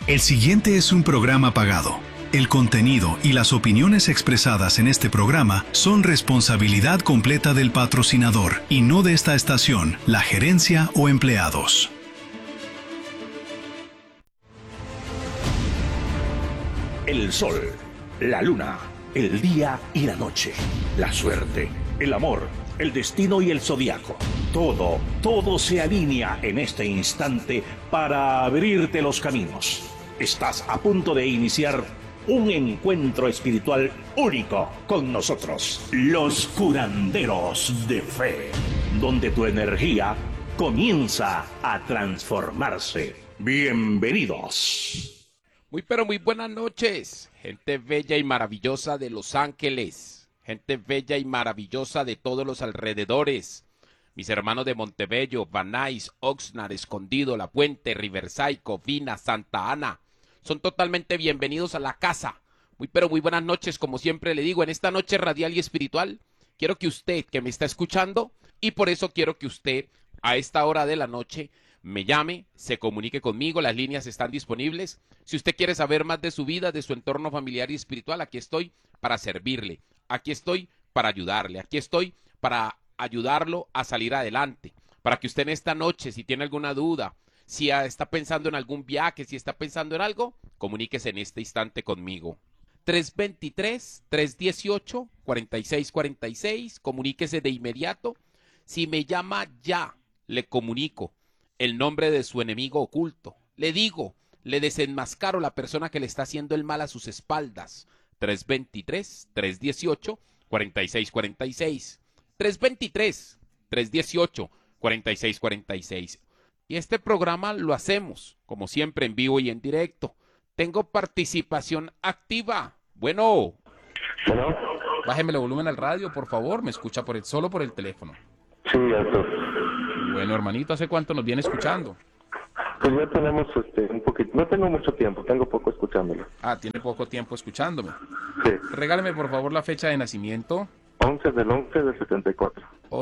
El siguiente es un programa pagado. El contenido y las opiniones expresadas en este programa son responsabilidad completa del patrocinador y no de esta estación, la gerencia o empleados. El sol, la luna, el día y la noche, la suerte, el amor, el destino y el zodiaco. Todo se alinea en este instante para abrirte los caminos. Estás a punto de iniciar un encuentro espiritual único con nosotros, los curanderos de fe, donde tu energía comienza a transformarse. Bienvenidos. Pero muy buenas noches, gente bella y maravillosa de Los Ángeles, gente bella y maravillosa de todos los alrededores, mis hermanos de Montebello, Van Nuys, Oxnard, Escondido, La Puente, Riverside, Covina, Santa Ana, son totalmente bienvenidos a la casa. Pero muy buenas noches, como siempre le digo, en esta noche radial y espiritual, quiero que usted, que me está escuchando, y por eso quiero que usted, a esta hora de la noche, me llame, se comunique conmigo, las líneas están disponibles. Si usted quiere saber más de su vida, de su entorno familiar y espiritual, aquí estoy para servirle, aquí estoy para ayudarle, aquí estoy para ayudarlo a salir adelante, para que usted en esta noche, si tiene alguna duda, si está pensando en algún viaje, si está pensando en algo, comuníquese en este instante conmigo. 323-318-4646, comuníquese de inmediato. Si me llama ya, le comunico el nombre de su enemigo oculto. Le digo, le desenmascaro la persona que le está haciendo el mal a sus espaldas. 323-318-4646. 323-318-4646. Y este programa lo hacemos, como siempre, en vivo y en directo. Tengo participación activa. Bueno. Bájeme el volumen al radio, por favor. Me escucha solo por el teléfono. Sí, alto. Bueno, hermanito, ¿hace cuánto nos viene escuchando? Pues ya tenemos un poquito, no tengo mucho tiempo, tengo poco escuchándolo. Ah, tiene poco tiempo escuchándome. Sí. Regáleme, por favor, la fecha de nacimiento. 11/11/74.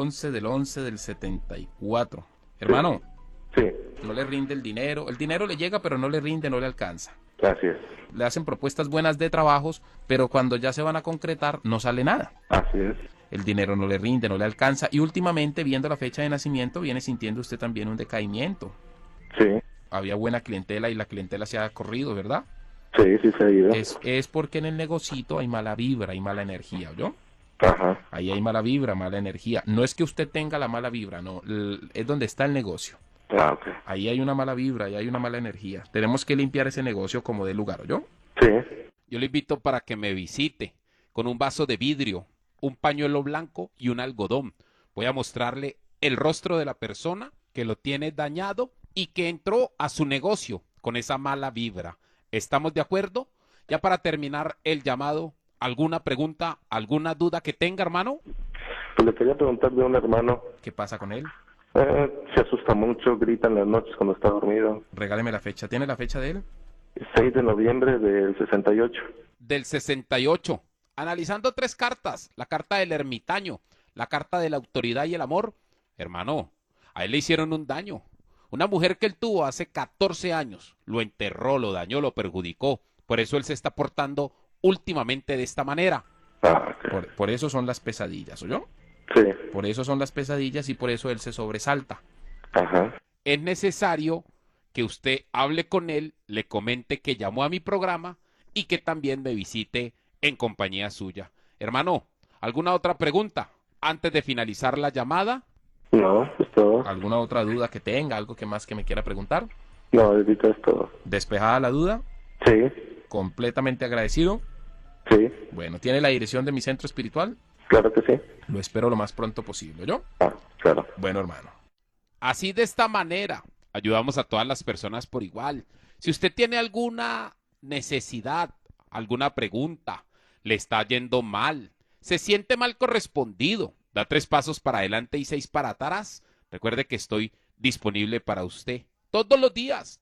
11/11/74. Hermano. Sí. No le rinde el dinero le llega, pero no le rinde, no le alcanza. Así es. Le hacen propuestas buenas de trabajos, pero cuando ya se van a concretar, no sale nada. Así es. El dinero no le rinde, no le alcanza, y últimamente, viendo la fecha de nacimiento, viene sintiendo usted también un decaimiento. Sí. Había buena clientela y la clientela se ha corrido, ¿verdad? Sí, se ha ido. Es porque en el negocito hay mala vibra y mala energía, ¿oyó? Ajá. Ahí hay mala vibra, mala energía. No es que usted tenga la mala vibra, no, es donde está el negocio. Ah, ok. Ahí hay una mala vibra, ahí hay una mala energía. Tenemos que limpiar ese negocio como de lugar, ¿oyó? Sí. Yo le invito para que me visite con un vaso de vidrio, un pañuelo blanco y un algodón. Voy a mostrarle el rostro de la persona que lo tiene dañado y que entró a su negocio con esa mala vibra. ¿Estamos de acuerdo? Ya para terminar el llamado, ¿alguna pregunta, alguna duda que tenga, hermano? Pues le quería preguntar de un hermano. ¿Qué pasa con él? Se asusta mucho, grita en las noches cuando está dormido. Regáleme la fecha. ¿Tiene la fecha de él? 6 de noviembre del 68. Del 68. Analizando 3 cartas. La carta del ermitaño, la carta de la autoridad y el amor. Hermano, a él le hicieron un daño. Una mujer que él tuvo hace 14 años. Lo enterró, lo dañó, lo perjudicó. Por eso él se está portando últimamente de esta manera. Ah, okay. Por eso son las pesadillas, ¿oyó? Sí. Por eso son las pesadillas y por eso él se sobresalta. Ajá. Es necesario que usted hable con él, le comente que llamó a mi programa y que también me visite en compañía suya. Hermano, ¿alguna otra pregunta antes de finalizar la llamada? No, es todo. ¿Alguna otra duda que tenga? ¿Algo que más que me quiera preguntar? No, ahorita es todo. ¿Despejada la duda? Sí. ¿Completamente agradecido? Sí. Bueno, ¿tiene la dirección de mi centro espiritual? Claro que sí. Lo espero lo más pronto posible, ¿yo? Ah, claro. Bueno, hermano. Así, de esta manera, ayudamos a todas las personas por igual. Si usted tiene alguna necesidad, alguna pregunta, le está yendo mal, se siente mal correspondido, da 3 pasos para adelante y 6 para atrás, recuerde que estoy disponible para usted. Todos los días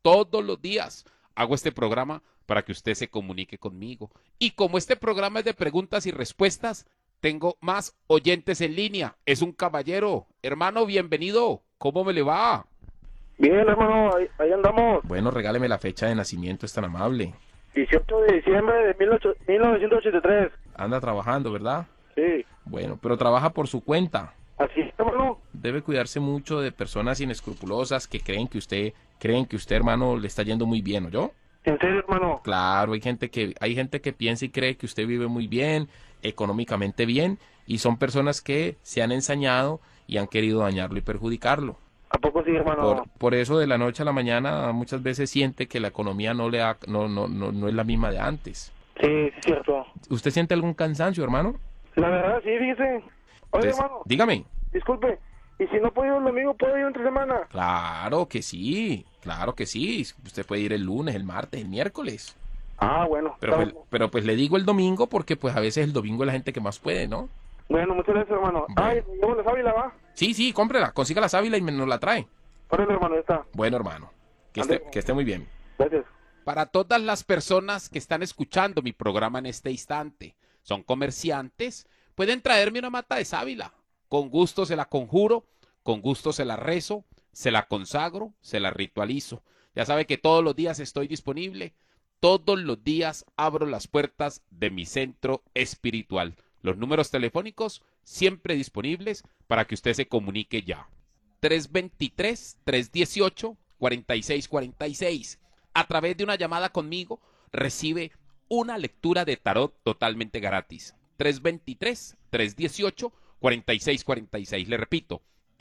hago este programa para que usted se comunique conmigo. Y como este programa es de preguntas y respuestas, tengo más oyentes en línea. Es un caballero. Hermano, bienvenido. ¿Cómo me le va? Bien, hermano, ahí andamos. Bueno, regáleme la fecha de nacimiento, es tan amable. 18 de diciembre de 1983. Anda trabajando, ¿verdad? Sí. Bueno, pero trabaja por su cuenta. Así es, hermano. Debe cuidarse mucho de personas inescrupulosas que creen que usted, hermano, le está yendo muy bien, ¿oyó? ¿En serio, hermano? Claro, hay gente que piensa y cree que usted vive muy bien, económicamente bien, y son personas que se han ensañado y han querido dañarlo y perjudicarlo. ¿A poco sí, hermano? Por eso de la noche a la mañana muchas veces siente que la economía no es la misma de antes. Sí, es cierto. ¿Usted siente algún cansancio, hermano? La verdad, sí, fíjese. Oye, Entonces, hermano, dígame. disculpe. ¿Y si no puedo ir el domingo, puedo ir entre semana? Claro que sí. Usted puede ir el lunes, el martes, el miércoles. Ah, bueno. Pero pues le digo el domingo porque pues a veces el domingo es la gente que más puede, ¿no? Bueno, muchas gracias, hermano. Bueno. Ay, me llevo la sábila, ¿va? Sí, cómprela, consiga la sábila y nos la trae. Órale, hermano, ya está. Bueno, hermano, que esté muy bien. Gracias. Para todas las personas que están escuchando mi programa en este instante, son comerciantes, pueden traerme una mata de sábila. Con gusto se la conjuro, con gusto se la rezo, se la consagro, se la ritualizo. Ya sabe que todos los días estoy disponible, todos los días abro las puertas de mi centro espiritual. Los números telefónicos siempre disponibles para que usted se comunique ya. 323-318-4646. A través de una llamada conmigo recibe una lectura de tarot totalmente gratis. 323-318-4646. Le repito,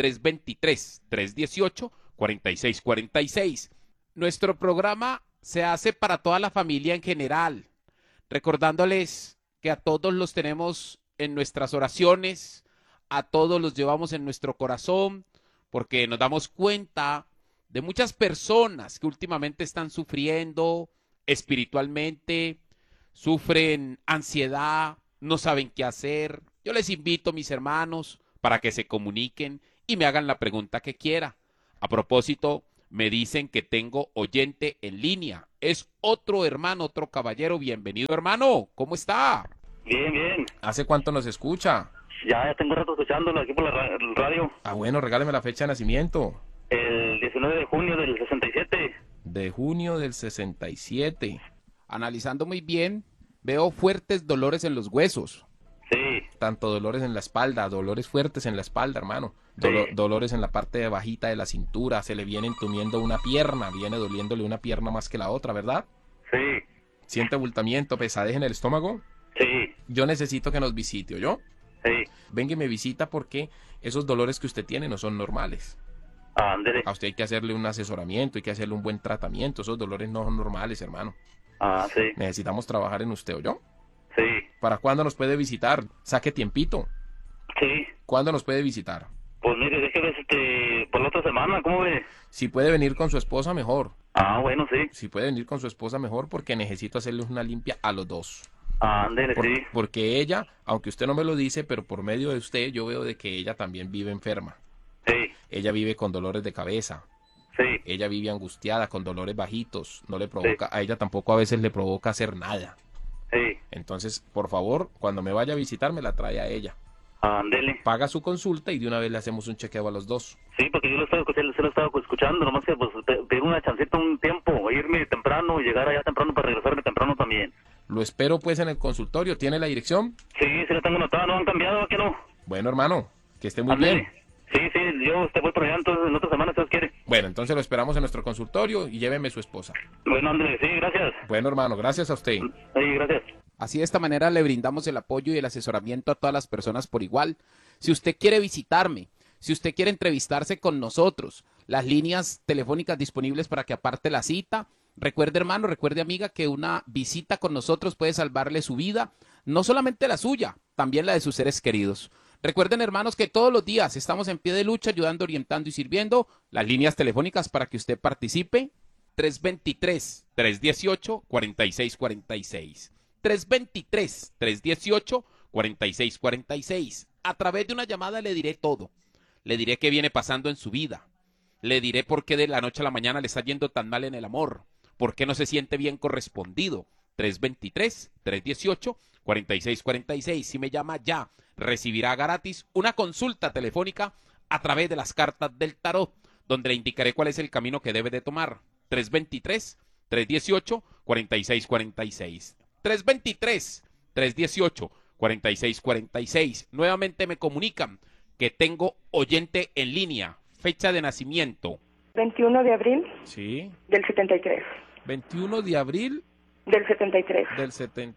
323-318-4646. Nuestro programa se hace para toda la familia en general, recordándoles que a todos los tenemos en nuestras oraciones, a todos los llevamos en nuestro corazón, porque nos damos cuenta de muchas personas que últimamente están sufriendo espiritualmente, sufren ansiedad, no saben qué hacer. Yo les invito, mis hermanos, para que se comuniquen y me hagan la pregunta que quiera. A propósito, me dicen que tengo oyente en línea. Es otro hermano, otro caballero. Bienvenido, hermano. ¿Cómo está? Bien, bien. ¿Hace cuánto nos escucha? Ya tengo rato escuchándolo aquí por la radio. Ah, bueno, regáleme la fecha de nacimiento. El 19 de junio del 67. De junio del 67. Analizando muy bien, veo fuertes dolores en los huesos. Sí. Tanto dolores en la espalda, dolores fuertes en la espalda, hermano. Dolores en la parte de bajita de la cintura, se le viene entumiendo una pierna, viene doliéndole una pierna más que la otra, ¿verdad? Sí. ¿Siente abultamiento, pesadez en el estómago? Sí. Yo necesito que nos visite, ¿oyó? Sí. Venga y me visita porque esos dolores que usted tiene no son normales. Ándele. A usted hay que hacerle un asesoramiento, hay que hacerle un buen tratamiento. Esos dolores no son normales, hermano. Ah, sí. Necesitamos trabajar en usted, ¿oyó? Sí. ¿Para cuándo nos puede visitar? Saque tiempito. Sí. ¿Cuándo nos puede visitar? Pues mire, déjeme por la otra semana, ¿cómo ve? Si puede venir con su esposa, mejor. Ah, bueno, sí. Si puede venir con su esposa, mejor, porque necesito hacerles una limpia a los dos. Ándele, sí. Porque ella, aunque usted no me lo dice, pero por medio de usted yo veo de que ella también vive enferma. Sí. Ella vive con dolores de cabeza. Sí. Ella vive angustiada, con dolores bajitos. No le provoca, a ella tampoco a veces le provoca hacer nada. Sí. Entonces, por favor, cuando me vaya a visitar, me la trae a ella. Ándele. Paga su consulta y de una vez le hacemos un chequeo a los dos. Sí, porque yo lo estaba escuchando, nomás que pues pedir una chancita un tiempo, irme temprano y llegar allá temprano para regresarme temprano también. Lo espero pues en el consultorio. ¿Tiene la dirección? Sí, sí la tengo anotada, no han cambiado, ¿qué no? Bueno, hermano, que esté muy Ándele. bien. Sí, yo te voy por allá entonces en otra semana si Dios quiere. Bueno, entonces lo esperamos en nuestro consultorio y lléveme su esposa. Bueno, ándele, sí, gracias. Bueno, hermano, gracias a usted. Sí, gracias. Así de esta manera le brindamos el apoyo y el asesoramiento a todas las personas por igual. Si usted quiere visitarme, si usted quiere entrevistarse con nosotros, las líneas telefónicas disponibles para que aparte la cita. Recuerde, hermano, recuerde, amiga, que una visita con nosotros puede salvarle su vida, no solamente la suya, también la de sus seres queridos. Recuerden, hermanos, que todos los días estamos en pie de lucha, ayudando, orientando y sirviendo. Las líneas telefónicas para que usted participe: 323-318-4646. 323-318-4646. A través de una llamada le diré todo. Le diré qué viene pasando en su vida. Le diré por qué de la noche a la mañana le está yendo tan mal en el amor. Por qué no se siente bien correspondido. 323-318-4646. Si me llama ya, recibirá gratis una consulta telefónica a través de las cartas del tarot. donde le indicaré cuál es el camino que debe de tomar. 323-318-4646. 323-318-4646. Nuevamente me comunican que tengo oyente en línea. Fecha de nacimiento. 21 de abril Sí. del 73. 21 de abril Del 73. del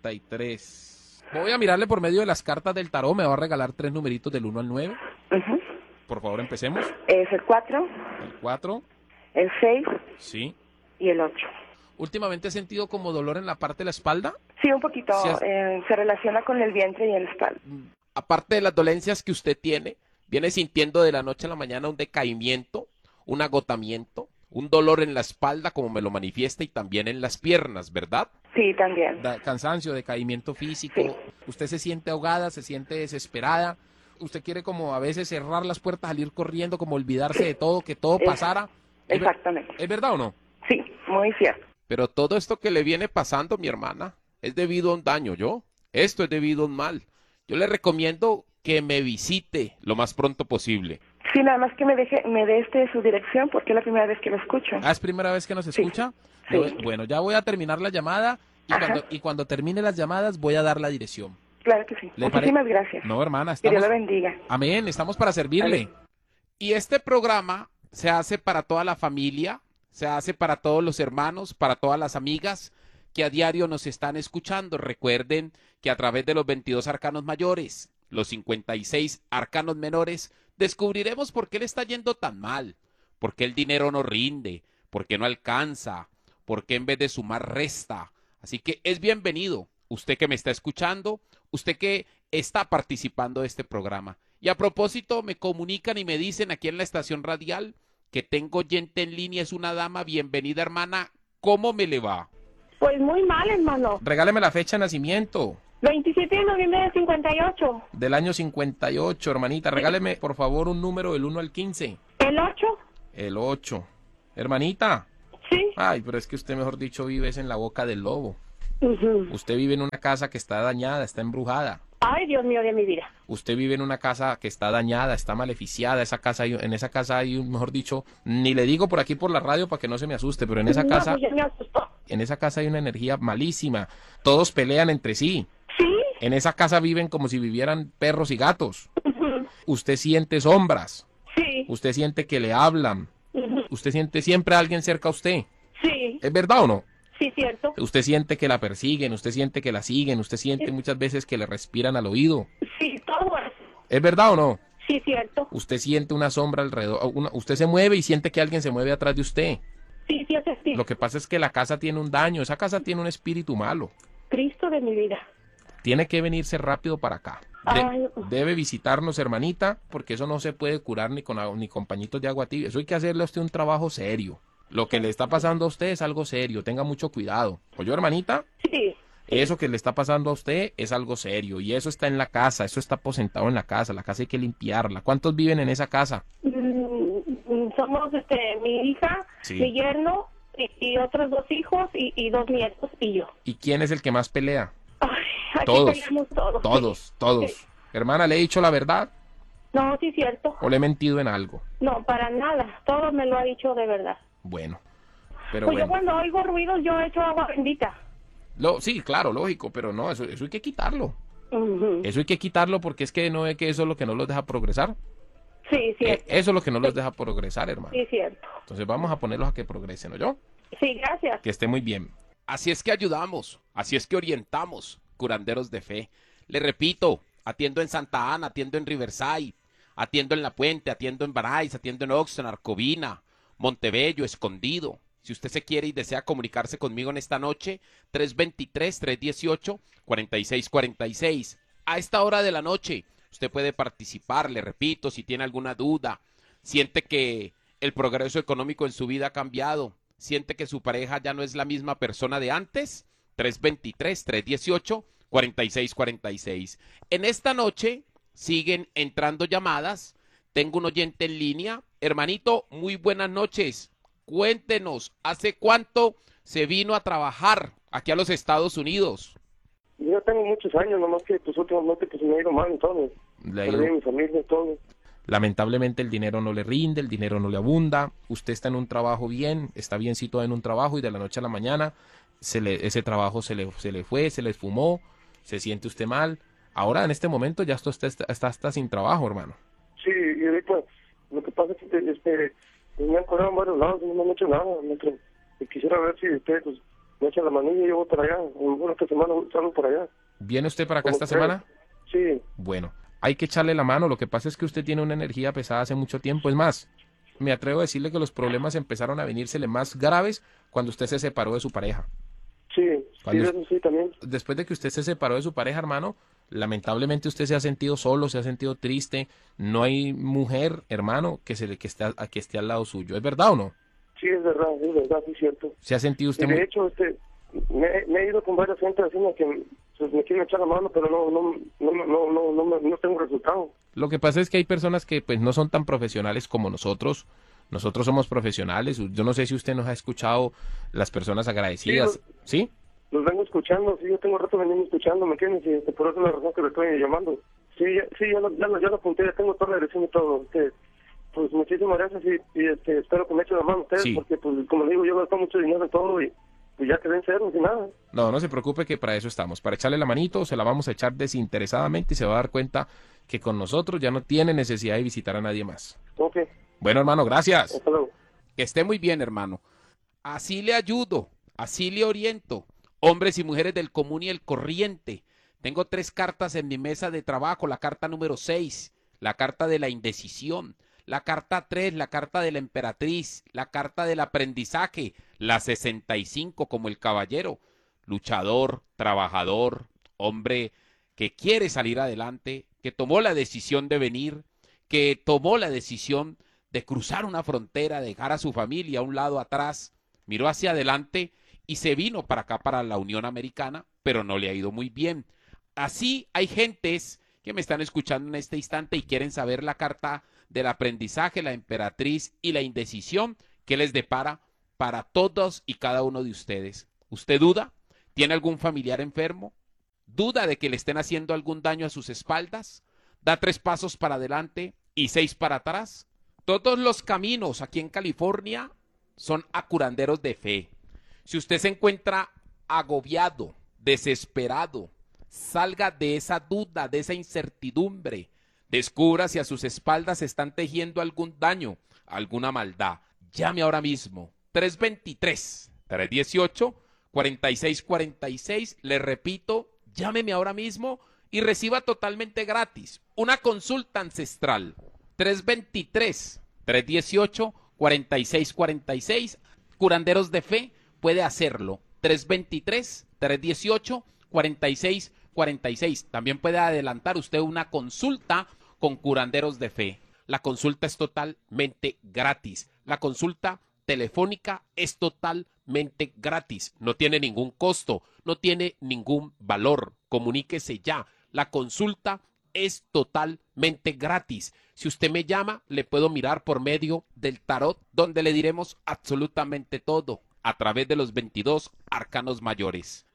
73. Voy a mirarle por medio de las cartas del tarot. Me va a regalar 3 numeritos del 1 al 9. Ujú. Por favor, empecemos. Es el 4, El 4. el 6 Sí. y el 8. ¿Últimamente he sentido como dolor en la parte de la espalda? Sí, un poquito. Sí, se relaciona con el vientre y el espalda. Aparte de las dolencias que usted tiene, viene sintiendo de la noche a la mañana un decaimiento, un agotamiento, un dolor en la espalda, como me lo manifiesta, y también en las piernas, ¿verdad? Sí, también. Cansancio, decaimiento físico. Sí. Usted se siente ahogada, se siente desesperada. Usted quiere como a veces cerrar las puertas, salir corriendo, como olvidarse de todo, que todo pasara. Exactamente. ¿Es verdad o no? Sí, muy cierto. Pero todo esto que le viene pasando, mi hermana, es debido a un daño, ¿yo? Esto es debido a un mal. Yo le recomiendo que me visite lo más pronto posible. Sí, nada más que me dé su dirección porque es la primera vez que lo escucho. ¿Es primera vez que nos escucha? Sí. Bueno, ya voy a terminar la llamada y cuando termine las llamadas voy a dar la dirección. Claro que sí. Muchísimas gracias. No, hermana, Que Dios estamos... lo bendiga. Amén, estamos para servirle. Y este programa se hace para toda la familia, se hace para todos los hermanos, para todas las amigas que a diario nos están escuchando. Recuerden que a través de los 22 arcanos mayores, los 56 arcanos menores, descubriremos por qué le está yendo tan mal, por qué el dinero no rinde, por qué no alcanza, por qué en vez de sumar resta. Así que es bienvenido usted que me está escuchando, usted que está participando de este programa. Y a propósito, me comunican y me dicen aquí en la estación radial que tengo oyente en línea, es una dama. Bienvenida, hermana. ¿Cómo me le va? Pues muy mal, hermano. Regáleme la fecha de nacimiento. 27 de noviembre del 58. Del año 58, hermanita. Regáleme, por favor, un número del 1 al 15. ¿El 8? El 8. Hermanita. Sí. Ay, pero es que usted, mejor dicho, vive en la boca del lobo. Ujú. Usted vive en una casa que está dañada, está embrujada. Ay, Dios mío de mi vida. Usted vive en una casa que está dañada, está maleficiada. En esa casa hay, mejor dicho, ni le digo por aquí por la radio para que no se me asuste, pero en esa casa, No, pues ya me asustó. en esa casa hay una energía malísima. Todos pelean entre sí. ¿Sí? En esa casa viven como si vivieran perros y gatos. Ujú. Usted siente sombras. Sí. Usted siente que le hablan. Ujú. Usted siente siempre a alguien cerca a usted. Sí. ¿Es verdad o no? Sí, cierto. Usted siente que la persiguen, usted siente que la siguen, usted siente muchas veces que le respiran al oído. Sí, todo eso. ¿Es verdad o no? Sí, cierto. Usted siente una sombra alrededor, usted se mueve y siente que alguien se mueve atrás de usted. Sí, sí, es sí. Lo que pasa es que la casa tiene un daño, esa casa tiene un espíritu malo. Cristo de mi vida. Tiene que venirse rápido para acá. Ay. Debe visitarnos, hermanita, porque eso no se puede curar ni con pañitos de agua tibia. Eso hay que hacerle a usted un trabajo serio. Lo que le está pasando a usted es algo serio, tenga mucho cuidado. ¿Oyó, hermanita? Sí. Eso que le está pasando a usted es algo serio y eso está en la casa, eso está aposentado en la casa hay que limpiarla. ¿Cuántos viven en esa casa? Somos mi hija, Sí. mi yerno y otros 2 hijos y 2 nietos y yo. ¿Y quién es el que más pelea? Ay, aquí Todos. peleamos todos. Todos. Sí. Hermana, ¿le he dicho la verdad No, sí, cierto. o le he mentido en algo? No, para nada. Todo me lo ha dicho de verdad. Bueno, pero Pues yo bueno. cuando oigo ruidos yo echo agua bendita. Sí, claro, lógico, pero no, eso hay que quitarlo. Ujú. Eso hay que quitarlo porque es que no ve que eso es lo que no los deja progresar. Sí, cierto. Eso es lo que no los deja progresar, hermano. Sí, cierto. Entonces vamos a ponerlos a que progresen, ¿no yo? Sí, gracias. Que esté muy bien. Así es que ayudamos, así es que orientamos, curanderos de fe. Le repito, atiendo en Santa Ana, atiendo en Riverside, atiendo en La Puente, atiendo en Barais, atiendo en Oxnard, Arcovina, Montebello, Escondido. Si usted se quiere y desea comunicarse conmigo en esta noche, 323-318-4646. A esta hora de la noche, usted puede participar, le repito, si tiene alguna duda, siente que el progreso económico en su vida ha cambiado, siente que su pareja ya no es la misma persona de antes, 323-318-4646. En esta noche siguen entrando llamadas, tengo un oyente en línea. Hermanito, muy buenas noches. Cuéntenos, ¿hace cuánto se vino a trabajar aquí a los Estados Unidos? Yo tengo muchos años, nomás que tus últimos meses que se me ha ido mal y todo. Le ha ido- Perdí a mi familia y todo. Lamentablemente el dinero no le rinde, el dinero no le abunda, usted está en un trabajo bien, está bien situado en un trabajo y de la noche a la mañana ese trabajo se le fue, se le esfumó, se siente usted mal. Ahora en este momento ya usted está sin trabajo, hermano. Sí, y ahorita lo que pasa es que me han cobrado en varios lados y no me han hecho nada. Y quisiera ver si usted pues, me echa la manilla y yo voy para allá. Bueno, esta semana salgo por allá. ¿Viene usted para acá esta semana? Sí. Bueno, hay que echarle la mano. Lo que pasa es que usted tiene una energía pesada hace mucho tiempo. Es más, me atrevo a decirle que los problemas empezaron a venírsele más graves cuando usted se separó de su pareja. Sí, eso sí también. Después de que usted se separó de su pareja, hermano, lamentablemente usted se ha sentido solo, se ha sentido triste. No hay mujer, hermano, que esté al lado suyo. ¿Es verdad o no? Sí, es verdad, sí, es cierto. ¿Se ha sentido usted de hecho, me he ido con varias gente haciendo que pues, me quieren echar la mano, pero no tengo resultado. Lo que pasa es que hay personas que pues no son tan profesionales como nosotros. Nosotros somos profesionales. Yo no sé si usted nos ha escuchado las personas agradecidas. ¿Sí? Los vengo escuchando, sí, yo tengo rato veniendo escuchando, ¿me entiendes? Y por eso es la razón que le estoy llamando. Sí, ya lo apunté, ya tengo toda la dirección y todo. Pues muchísimas gracias y espero que me echen la mano ustedes, porque pues como le digo, yo gasto mucho dinero en todo y ya quedé en cero, sin nada. No se preocupe que para eso estamos, para echarle la manito, se la vamos a echar desinteresadamente y se va a dar cuenta que con nosotros ya no tiene necesidad de visitar a nadie más. Ok. Bueno, hermano, gracias. Hasta luego. Que esté muy bien, hermano. Así le ayudo, así le oriento. Hombres y mujeres del común y el corriente. Tengo 3 cartas en mi mesa de trabajo. La carta número 6, la carta de la indecisión. La carta 3, la carta de la emperatriz. La carta del aprendizaje. La 65 como el caballero. Luchador, trabajador, hombre que quiere salir adelante, que tomó la decisión de venir, que tomó la decisión de cruzar una frontera, de dejar a su familia a un lado atrás, miró hacia adelante y se vino para acá, para la Unión Americana, pero no le ha ido muy bien. Así hay gentes que me están escuchando en este instante y quieren saber la carta del aprendizaje, la emperatriz y la indecisión que les depara para todos y cada uno de ustedes. ¿Usted duda? ¿Tiene algún familiar enfermo? ¿Duda de que le estén haciendo algún daño a sus espaldas? ¿Da 3 pasos para adelante y 6 para atrás? Todos los caminos aquí en California son a curanderos de fe. Si usted se encuentra agobiado, desesperado, salga de esa duda, de esa incertidumbre. Descubra si a sus espaldas están tejiendo algún daño, alguna maldad. Llame ahora mismo. 323-318-4646. Le repito, llámeme ahora mismo y reciba totalmente gratis una consulta ancestral. 323-318-4646. Curanderos de Fe puede hacerlo. 323-318-4646. También puede adelantar usted una consulta con Curanderos de Fe. La consulta es totalmente gratis. La consulta telefónica es totalmente gratis. No tiene ningún costo, no tiene ningún valor. Comuníquese ya. La consulta es totalmente gratis. Si usted me llama, le puedo mirar por medio del tarot, donde le diremos absolutamente todo, a través de los 22 arcanos mayores.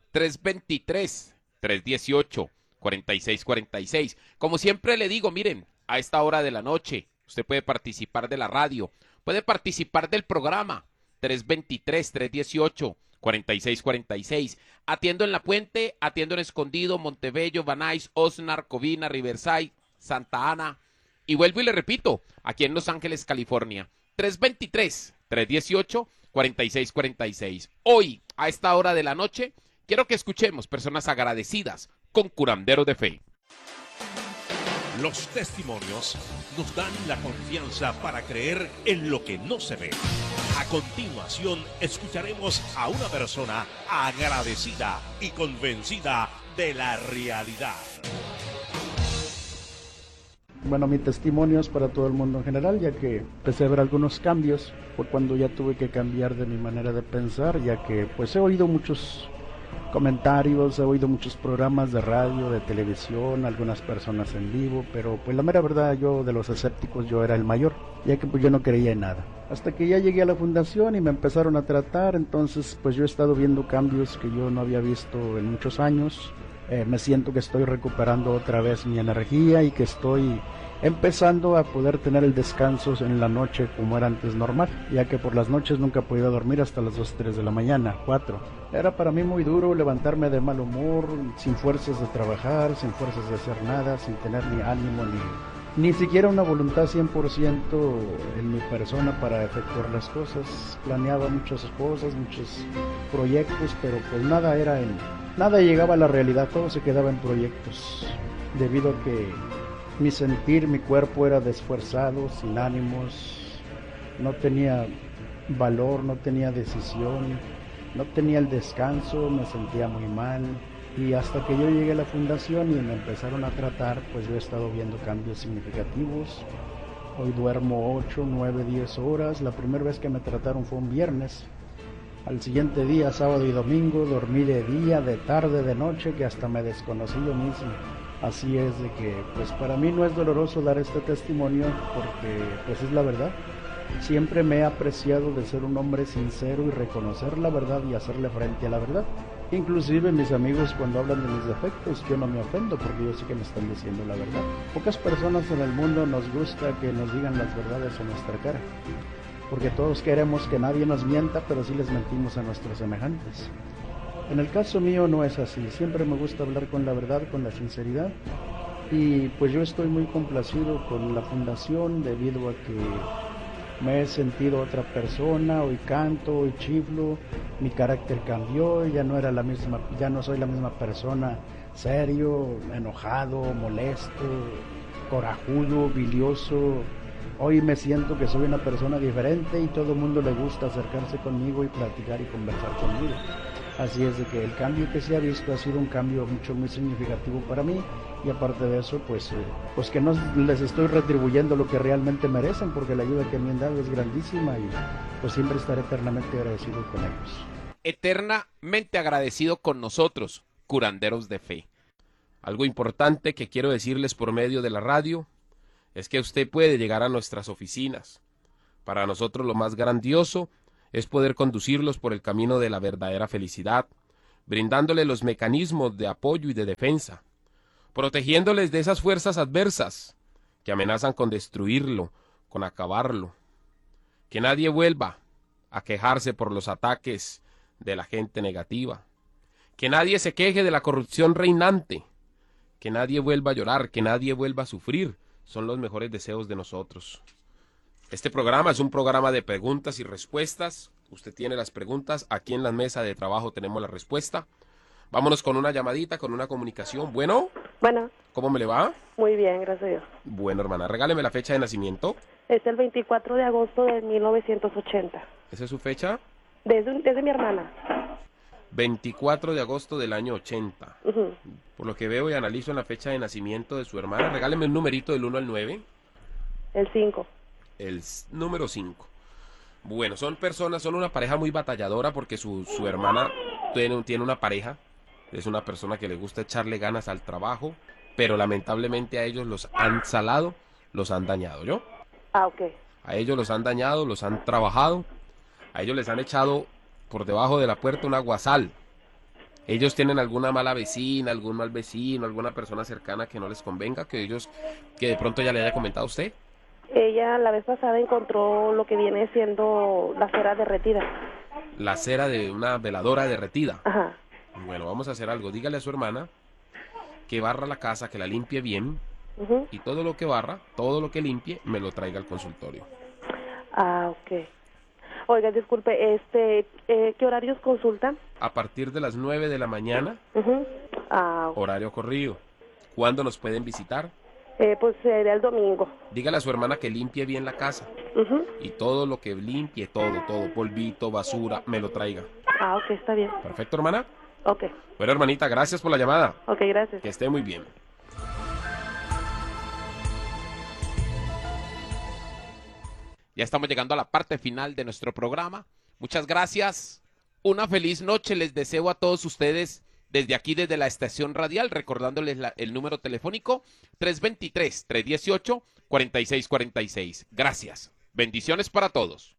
323-318-4646. Como siempre le digo, miren, a esta hora de la noche, usted puede participar de la radio, puede participar del programa. 323-318-4646. Atiendo en La Puente, atiendo en Escondido, Montebello, Van Nuys, Oxnard, Covina, Riverside, Santa Ana. Y vuelvo y le repito, aquí en Los Ángeles, California. 323-318-4646. Hoy, a esta hora de la noche, quiero que escuchemos personas agradecidas con Curandero de Fe. Los testimonios nos dan la confianza para creer en lo que no se ve. A continuación, escucharemos a una persona agradecida y convencida de la realidad. Bueno, mi testimonio es para todo el mundo en general, ya que empecé a ver algunos cambios. Fue cuando ya tuve que cambiar de mi manera de pensar, ya que pues he oído muchos comentarios, he oído muchos programas de radio, de televisión, algunas personas en vivo, pero pues la mera verdad, yo de los escépticos yo era el mayor, ya que pues yo no creía en nada. Hasta que ya llegué a la fundación y me empezaron a tratar, entonces pues yo he estado viendo cambios que yo no había visto en muchos años. Me siento que estoy recuperando otra vez mi energía y que estoy empezando a poder tener el descanso en la noche como era antes normal, ya que por las noches nunca podía dormir hasta las 2, 3 de la mañana, 4. Era para mí muy duro levantarme de mal humor, sin fuerzas de trabajar, sin fuerzas de hacer nada, sin tener ni ánimo ni siquiera una voluntad 100% en mi persona para efectuar las cosas. Planeaba muchas cosas, muchos proyectos, pero pues nada llegaba a la realidad, todo se quedaba en proyectos, debido a que mi sentir, mi cuerpo era desfuerzado, sin ánimos, no tenía valor, no tenía decisión, no tenía el descanso, me sentía muy mal. Y hasta que yo llegué a la fundación y me empezaron a tratar, pues yo he estado viendo cambios significativos. Hoy duermo 8, 9, 10 horas. La primera vez que me trataron fue un viernes. Al siguiente día, sábado y domingo, dormí de día, de tarde, de noche, que hasta me desconocí yo mismo. Así es de que, pues para mí no es doloroso dar este testimonio porque, pues es la verdad. Siempre me he apreciado de ser un hombre sincero y reconocer la verdad y hacerle frente a la verdad. Inclusive mis amigos cuando hablan de mis defectos, yo no me ofendo porque yo sé que me están diciendo la verdad. Pocas personas en el mundo nos gusta que nos digan las verdades en nuestra cara, porque todos queremos que nadie nos mienta, pero sí les mentimos a nuestros semejantes. En el caso mío no es así, siempre me gusta hablar con la verdad, con la sinceridad, y pues yo estoy muy complacido con la fundación debido a que me he sentido otra persona, hoy canto, hoy chiflo, mi carácter cambió, ya no soy la misma persona, serio, enojado, molesto, corajudo, bilioso. Hoy me siento que soy una persona diferente y todo el mundo le gusta acercarse conmigo y platicar y conversar conmigo. Así es de que el cambio que se ha visto ha sido un cambio muy significativo para mí, y aparte de eso, pues que no les estoy retribuyendo lo que realmente merecen, porque la ayuda que me han dado es grandísima y pues siempre estaré eternamente agradecido con ellos. Eternamente agradecido con nosotros, curanderos de fe. Algo importante que quiero decirles por medio de la radio es que usted puede llegar a nuestras oficinas. Para nosotros lo más grandioso es poder conducirlos por el camino de la verdadera felicidad, brindándoles los mecanismos de apoyo y de defensa, protegiéndoles de esas fuerzas adversas que amenazan con destruirlo, con acabarlo. Que nadie vuelva a quejarse por los ataques de la gente negativa. Que nadie se queje de la corrupción reinante. Que nadie vuelva a llorar, que nadie vuelva a sufrir. Son los mejores deseos de nosotros. Este programa es un programa de preguntas y respuestas. Usted tiene las preguntas, aquí en la mesa de trabajo tenemos la respuesta. Vámonos con una llamadita, con una comunicación. Bueno. ¿Cómo me le va? Muy bien, gracias a Dios. Bueno, hermana, regáleme la fecha de nacimiento. Es el 24 de agosto de 1980. ¿Esa es su fecha? Desde mi hermana. 24 de agosto del año 80. Por lo que veo y analizo en la fecha de nacimiento de su hermana, regáleme un numerito del 1 al 9. El 5. El número 5. Bueno, son una pareja muy batalladora porque su hermana tiene una pareja. Es una persona que le gusta echarle ganas al trabajo, pero lamentablemente a ellos los han salado, los han dañado, ¿yo? Ok. A ellos los han dañado, los han trabajado, a ellos les han echado por debajo de la puerta un aguasal. Ellos tienen alguna mala vecina, algún mal vecino, alguna persona cercana que no les convenga, que de pronto ya le haya comentado a usted. Ella la vez pasada encontró lo que viene siendo la cera derretida. La cera de una veladora derretida. Ajá. Bueno, vamos a hacer algo. Dígale a su hermana que barra la casa, que la limpie bien, y todo lo que barra, todo lo que limpie, me lo traiga al consultorio. Ah, ok. Oiga, disculpe, ¿qué horarios consultan? A partir de las 9 de la mañana, horario corrido. ¿Cuándo nos pueden visitar? Pues sería el domingo. Dígale a su hermana que limpie bien la casa. Y todo lo que limpie, todo, polvito, basura, me lo traiga. Ah, ok, está bien. Perfecto, hermana. Ok. Bueno, hermanita, gracias por la llamada. Ok, gracias. Que esté muy bien. Ya estamos llegando a la parte final de nuestro programa. Muchas gracias. Una feliz noche les deseo a todos ustedes desde aquí, desde la estación radial, recordándoles el número telefónico 323-318-4646. Gracias. Bendiciones para todos.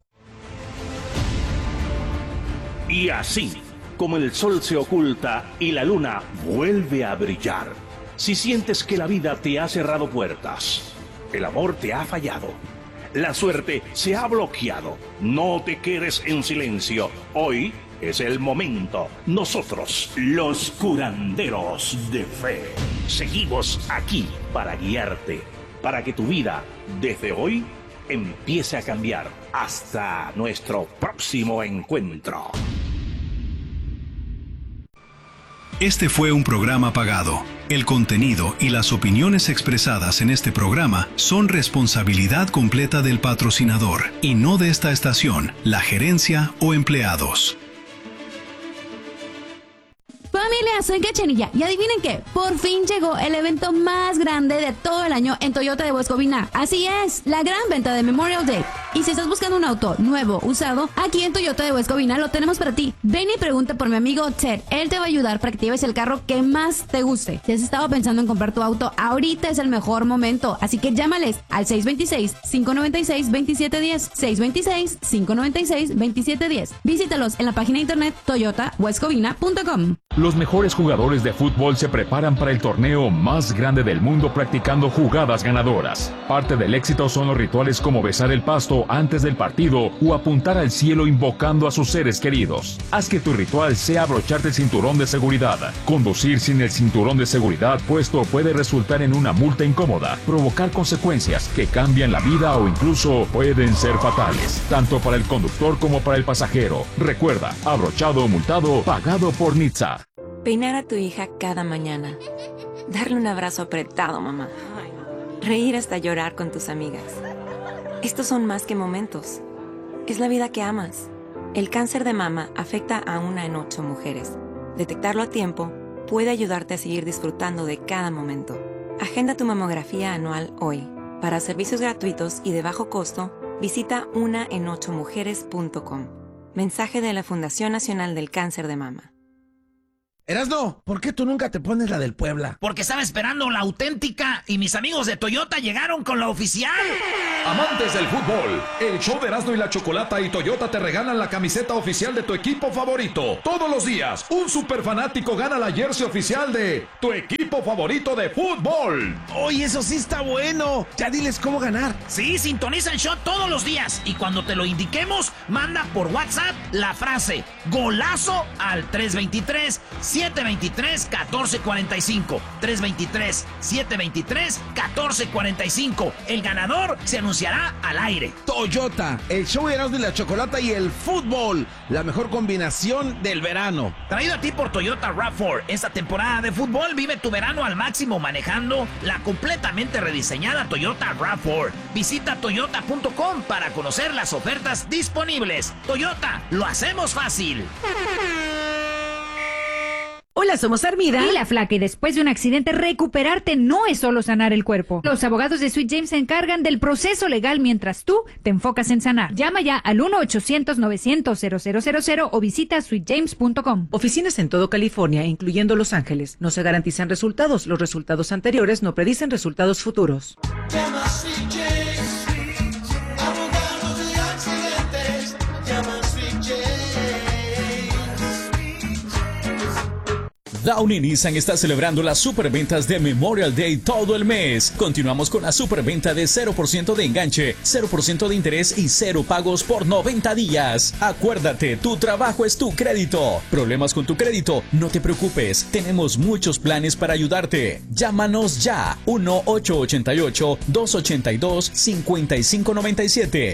Y así, como el sol se oculta y la luna vuelve a brillar, si sientes que la vida te ha cerrado puertas, el amor te ha fallado. La suerte se ha bloqueado. No te quedes en silencio. Hoy es el momento. Nosotros, los curanderos de fe, seguimos aquí para guiarte, para que tu vida, desde hoy, empiece a cambiar. Hasta nuestro próximo encuentro. Este fue un programa pagado. El contenido y las opiniones expresadas en este programa son responsabilidad completa del patrocinador y no de esta estación, la gerencia o empleados. Familia, soy Cachanilla y adivinen qué, por fin llegó el evento más grande de todo el año en Toyota de Huescovina. Así es, la gran venta de Memorial Day. Y si estás buscando un auto nuevo, usado, aquí en Toyota de Huescovina lo tenemos para ti. Ven y pregunta por mi amigo Ted, él te va a ayudar para que te lleves el carro que más te guste. Si has estado pensando en comprar tu auto, ahorita es el mejor momento, así que llámales al 626-596-2710, 626-596-2710. Visítalos en la página de internet toyotahuescovina.com. Los mejores jugadores de fútbol se preparan para el torneo más grande del mundo practicando jugadas ganadoras. Parte del éxito son los rituales como besar el pasto antes del partido o apuntar al cielo invocando a sus seres queridos. Haz que tu ritual sea abrocharte el cinturón de seguridad. Conducir sin el cinturón de seguridad puesto puede resultar en una multa incómoda, provocar consecuencias que cambian la vida o incluso pueden ser fatales, tanto para el conductor como para el pasajero. Recuerda, abrochado o multado, pagado por NHTSA. Peinar a tu hija cada mañana. Darle un abrazo apretado, mamá. Reír hasta llorar con tus amigas. Estos son más que momentos. Es la vida que amas. El cáncer de mama afecta a 1 en 8 mujeres. Detectarlo a tiempo puede ayudarte a seguir disfrutando de cada momento. Agenda tu mamografía anual hoy. Para servicios gratuitos y de bajo costo, visita 1en8mujeres.com. Mensaje de la Fundación Nacional del Cáncer de Mama. Erasno, ¿por qué tú nunca te pones la del Puebla? Porque estaba esperando la auténtica y mis amigos de Toyota llegaron con la oficial. Amantes del fútbol, el show de Erasno y la Chocolata y Toyota te regalan la camiseta oficial de tu equipo favorito. Todos los días, un super fanático gana la jersey oficial de tu equipo favorito de fútbol. ¡Oye, eso sí está bueno! Ya diles cómo ganar. Sí, sintoniza el show todos los días y cuando te lo indiquemos, manda por WhatsApp la frase golazo al 323-723-1445. 323-723-1445. El ganador se anunciará al aire. Toyota, el show de Erasmo y la Chocolata y el fútbol. La mejor combinación del verano. Traído a ti por Toyota RAV4. Esta temporada de fútbol vive tu verano al máximo manejando la completamente rediseñada Toyota RAV4. Visita toyota.com para conocer las ofertas disponibles. Toyota, lo hacemos fácil. Hola, somos Armida y la Flaca, y después de un accidente recuperarte no es solo sanar el cuerpo. Los abogados de Sweet James se encargan del proceso legal mientras tú te enfocas en sanar. Llama ya al 1-800-900-0000 o visita sweetjames.com. Oficinas en todo California, incluyendo Los Ángeles. No se garantizan resultados. Los resultados anteriores no predicen resultados futuros. Llama a Sweet James, abogado de accidentes. Llama a Sweet James. Downy Nissan está celebrando las superventas de Memorial Day todo el mes. Continuamos con la superventa de 0% de enganche, 0% de interés y 0 pagos por 90 días. Acuérdate, tu trabajo es tu crédito. ¿Problemas con tu crédito? No te preocupes, tenemos muchos planes para ayudarte. Llámanos ya, 1-888-282-5597,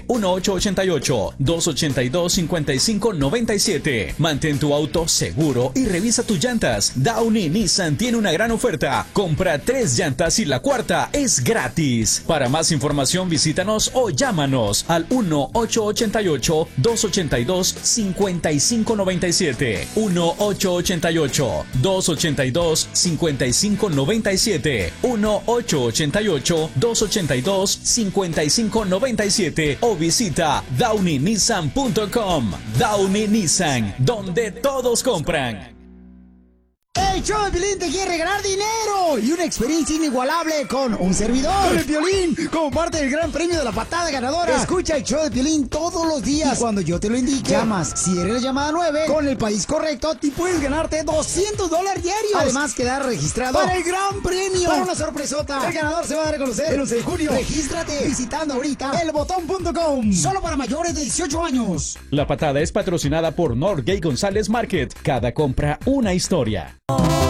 1-888-282-5597. Mantén tu auto seguro y revisa tus llantas. Downy Nissan tiene una gran oferta. Compra 3 llantas y la cuarta es gratis. Para más información visítanos o llámanos al 1-888-282-5597, 1-888-282-5597, 1-888-282-5597 o visita downynissan.com. Downy Nissan, donde todos compran. El show de Piolín te quiere regalar dinero y una experiencia inigualable con un servidor. Con el Piolín, como parte del gran premio de la patada ganadora. Escucha el show de Piolín todos los días. Y cuando yo te lo indique, llamas. Si eres la llamada 9, con el país correcto, te puedes ganarte $200 diarios. Además, quedar registrado para el gran premio. Para una sorpresota. El ganador se va a reconocer el 11 de junio. Regístrate visitando ahorita elbotón.com. Solo para mayores de 18 años. La patada es patrocinada por Norgay González Market. Cada compra, una historia.